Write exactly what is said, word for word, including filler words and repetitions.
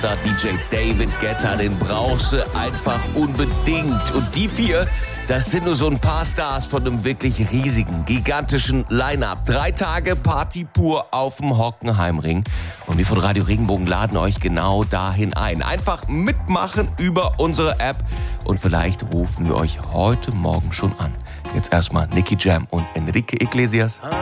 D J David Guetta, den brauchst du einfach unbedingt. Und die vier, das sind nur so ein paar Stars von einem wirklich riesigen, gigantischen Line-Up. Drei Tage Party pur auf dem Hockenheimring. Und wir von Radio Regenbogen laden euch genau dahin ein. Einfach mitmachen über unsere App. Und vielleicht rufen wir euch heute Morgen schon an. Jetzt erstmal Nicky Jam und Enrique Iglesias.